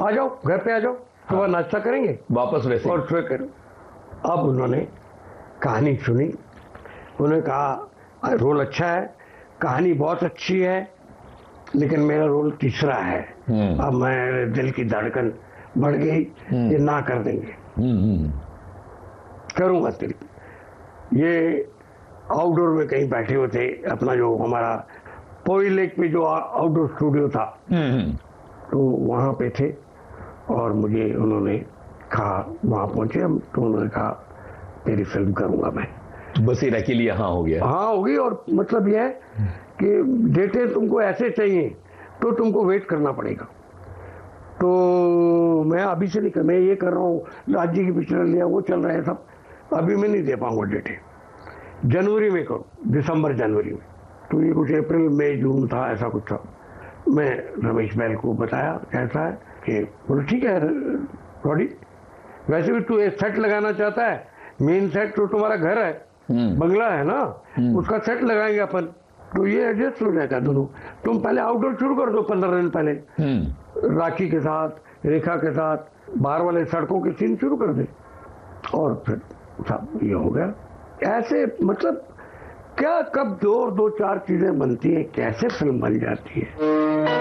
आ जाओ घर पे आ जाओ, सुबह नाश्ता करेंगे वापस वैसे और फिर करो। अब उन्होंने कहानी सुनी, उन्होंने कहा रोल अच्छा है, कहानी बहुत अच्छी है, लेकिन मेरा रोल तीसरा है। अब मैं दिल की धड़कन बढ़ गई, ये ना कर देंगे। करूंगा दिल। ये आउटडोर में कहीं बैठे हुए थे, अपना जो हमारा पोई लेक पे जो आउटडोर स्टूडियो था, तो वहां पे थे और मुझे उन्होंने कहा, वहां पहुंचे हम, तो उन्होंने कहा तेरी फिल्म करूंगा मैं। बस ये अकेली यहाँ हो गया? हाँ होगी, और मतलब यह है कि डेटे तुमको ऐसे चाहिए तो तुमको वेट करना पड़ेगा। तो मैं अभी से नहीं कर, मैं ये कर रहा हूँ, राज्य की पिक्चर लिया, वो चल रहा है सब, अभी मैं नहीं दे पाऊंगा डेटे, जनवरी में करूँ, दिसंबर जनवरी में। तो ये कुछ अप्रैल मई जून था, ऐसा कुछ था। मैं रमेश बैल को बताया कैसा है, कि बोले ठीक है रॉडी, वैसे भी तू एक सेट लगाना चाहता है, मेन सेट तो तुम्हारा घर है, बंगला है ना, उसका सेट लगाएंगे अपन, तो ये एडजस्ट हो जाएगा दोनों। तुम पहले आउटडोर शुरू कर दो 15 दिन पहले, राखी के साथ, रेखा के साथ, बाहर वाले सड़कों के सीन शुरू कर दे, और फिर सब ये हो गया। ऐसे मतलब क्या, कब दो चार चीजें बनती हैं, कैसे फिल्म बन जाती है।